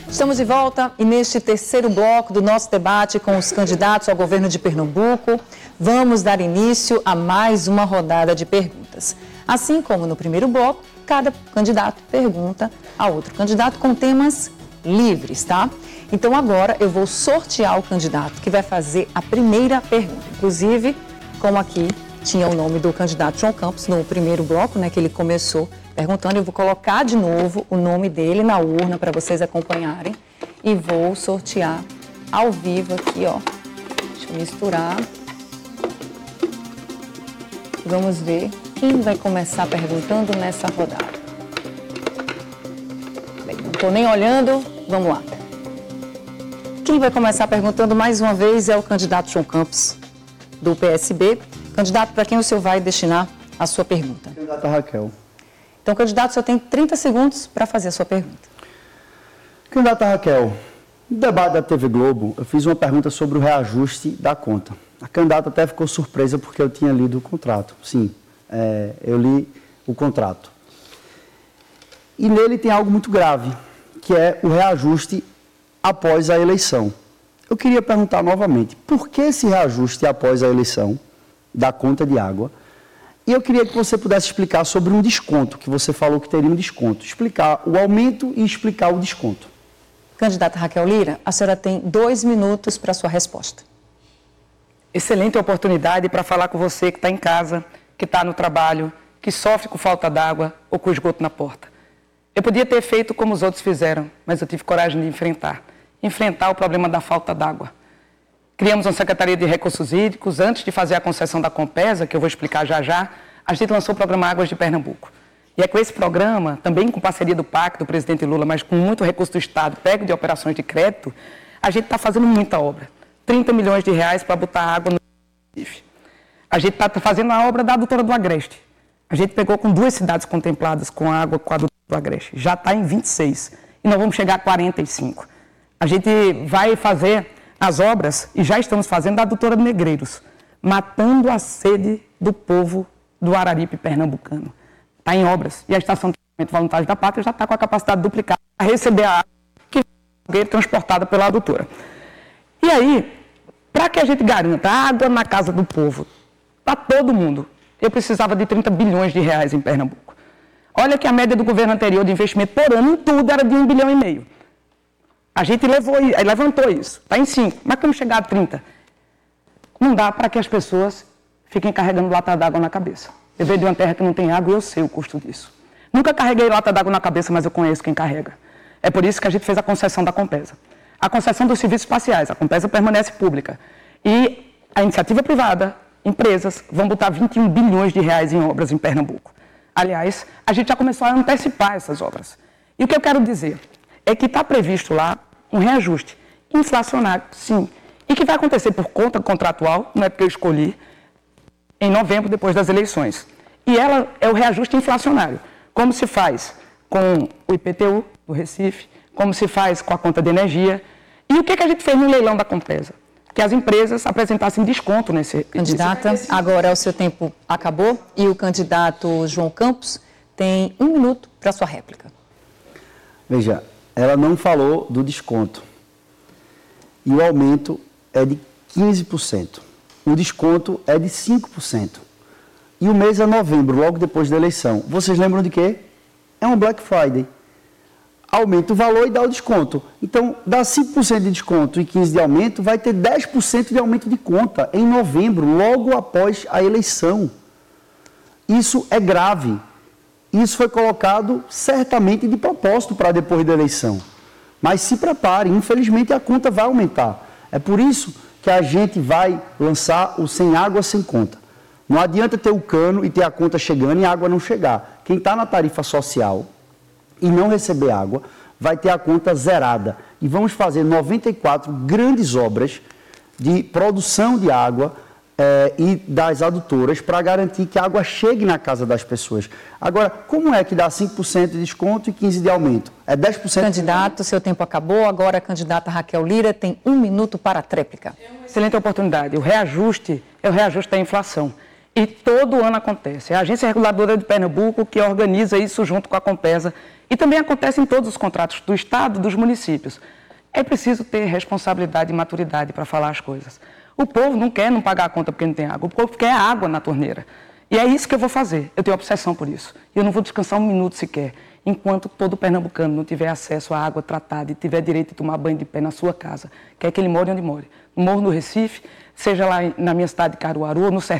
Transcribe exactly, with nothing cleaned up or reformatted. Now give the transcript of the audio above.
Estamos de volta e neste terceiro bloco do nosso debate com os candidatos ao governo de Pernambuco, vamos dar início a mais uma rodada de perguntas. Assim como no primeiro bloco, cada candidato pergunta a outro candidato com temas livres, tá? Então agora eu vou sortear o candidato que vai fazer a primeira pergunta. Inclusive, como aqui tinha o nome do candidato João Campos no primeiro bloco, né, que ele começou perguntando, eu vou colocar de novo o nome dele na urna para vocês acompanharem e vou sortear ao vivo aqui, ó. Deixa eu misturar. Vamos ver quem vai começar perguntando nessa rodada. Bem, não estou nem olhando, vamos lá. Quem vai começar perguntando mais uma vez é o candidato João Campos, do P S B. Candidato, para quem o senhor vai destinar a sua pergunta? Candidata Raquel. Então, candidato, o senhor tem trinta segundos para fazer a sua pergunta. Candidata Raquel, no debate da T V Globo, eu fiz uma pergunta sobre o reajuste da conta. A candidata até ficou surpresa porque eu tinha lido o contrato. Sim, é, eu li o contrato. E nele tem algo muito grave, que é o reajuste após a eleição. Eu queria perguntar novamente, por que esse reajuste após a eleição da conta de água? E eu queria que você pudesse explicar sobre um desconto, que você falou que teria um desconto. Explicar o aumento e explicar o desconto. Candidata Raquel Lira, a senhora tem dois minutos para a sua resposta. Excelente oportunidade para falar com você que está em casa, que está no trabalho, que sofre com falta d'água ou com esgoto na porta. Eu podia ter feito como os outros fizeram, mas eu tive coragem de enfrentar. Enfrentar o problema da falta d'água. Criamos uma Secretaria de Recursos Hídricos. Antes de fazer a concessão da Compesa, que eu vou explicar já já, a gente lançou o programa Águas de Pernambuco. E é com esse programa, também com parceria do P A C, do presidente Lula, mas com muito recurso do Estado, pego de operações de crédito, a gente está fazendo muita obra. trinta milhões de reais para botar água no Recife. A gente está fazendo a obra da adutora do Agreste. A gente pegou com duas cidades contempladas com a água com a adutora do Agreste. Já está em vinte e seis. E nós vamos chegar a quarenta e cinco. A gente vai fazer as obras, e já estamos fazendo, da adutora de Negreiros, matando a sede do povo do Araripe pernambucano. Está em obras. E a Estação de Tratamento Voluntário da Pátria já está com a capacidade duplicada para receber a água que é transportada pela adutora. E aí, para que a gente garanta água na casa do povo, para todo mundo, eu precisava de trinta bilhões de reais em Pernambuco. Olha que a média do governo anterior de investimento por ano em tudo era de um bilhão e meio. A gente levou, levantou isso, está em cinco, mas como chegar a trinta? Não dá para que as pessoas fiquem carregando lata d'água na cabeça. Eu venho de uma terra que não tem água e eu sei o custo disso. Nunca carreguei lata d'água na cabeça, mas eu conheço quem carrega. É por isso que a gente fez a concessão da Compesa. A concessão dos serviços espaciais, a Compesa permanece pública. E a iniciativa privada, empresas, vão botar vinte e um bilhões de reais em obras em Pernambuco. Aliás, a gente já começou a antecipar essas obras. E o que eu quero dizer é que está previsto lá um reajuste inflacionário, sim, e que vai acontecer por conta contratual, não é porque eu escolhi, em novembro, depois das eleições. E ela é o reajuste inflacionário, como se faz com o I P T U do Recife, como se faz com a conta de energia. E o que, que a gente fez no leilão da Compesa? Que as empresas apresentassem desconto nesse... Candidata, agora o seu tempo acabou e o candidato João Campos tem um minuto para a sua réplica. Veja, ela não falou do desconto. E o aumento é de quinze por cento. O desconto é de cinco por cento. E o mês é novembro, logo depois da eleição. Vocês lembram de quê? É um Black Friday. Aumenta o valor e dá o desconto. Então, dá cinco por cento de desconto e quinze por cento de aumento, vai ter dez por cento de aumento de conta em novembro, logo após a eleição. Isso é grave. Isso foi colocado certamente de propósito para depois da eleição. Mas se prepare, infelizmente a conta vai aumentar. É por isso que a gente vai lançar o Sem Água, Sem Conta. Não adianta ter o cano e ter a conta chegando e a água não chegar. Quem está na tarifa social e não receber água, vai ter a conta zerada. E vamos fazer noventa e quatro grandes obras de produção de água eh, e das adutoras para garantir que a água chegue na casa das pessoas. Agora, como é que dá cinco por cento de desconto e quinze por cento de aumento? É dez por cento? Candidato, seu tempo acabou. Agora a candidata Raquel Lira tem um minuto para a tréplica. É uma excelente oportunidade. O reajuste é o reajuste da inflação. E todo ano acontece. É a Agência Reguladora de Pernambuco que organiza isso junto com a Compesa E também acontece em todos os contratos do Estado, dos municípios. É preciso ter responsabilidade e maturidade para falar as coisas. O povo não quer não pagar a conta porque não tem água, o povo quer água na torneira. E é isso que eu vou fazer, eu tenho obsessão por isso. E eu não vou descansar um minuto sequer, enquanto todo pernambucano não tiver acesso à água tratada e tiver direito de tomar banho de pé na sua casa, quer que ele more onde more. No Morro do Recife, seja lá na minha cidade de Caruaru, ou no sertão.